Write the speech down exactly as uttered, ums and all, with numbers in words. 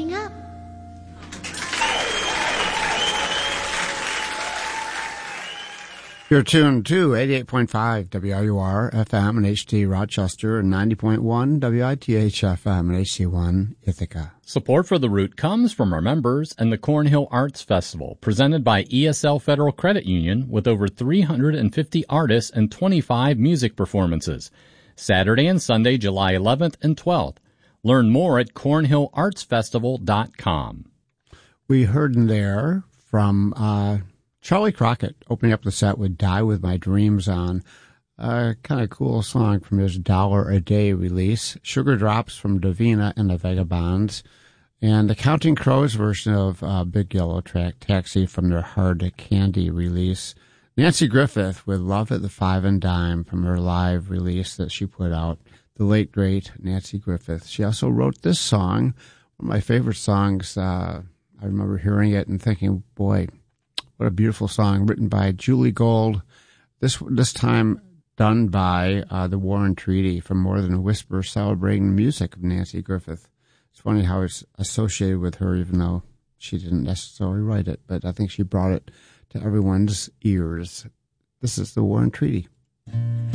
coming up. You're tuned to eighty-eight point five W R U R F M and H T Rochester and ninety point one W I T H F M and H C one Ithaca. Support for The Root comes from our members and the Cornhill Arts Festival, presented by E S L Federal Credit Union with over three hundred fifty artists and twenty-five music performances. Saturday and Sunday, July eleventh and twelfth. Learn more at cornhill arts festival dot com. We heard in there from uh, Charlie Crockett opening up the set with Die With My Dreams On. A uh, kind of cool song from his Dollar a Day release. Sugar Drops from Davina and the Vagabonds. And the Counting Crows version of uh, Big Yellow Track Taxi from their Hard Candy release. Nancy Griffith with Love at the Five and Dime from her live release that she put out. The late, great Nancy Griffith. She also wrote this song, one of my favorite songs. Uh, I remember hearing it and thinking, boy, what a beautiful song, written by Julie Gold. This this time done by uh, the Warren Treaty from More Than a Whisper, celebrating the music of Nancy Griffith. It's funny how it's associated with her, even though she didn't necessarily write it, but I think she brought it to everyone's ears. This is the Warren Treaty.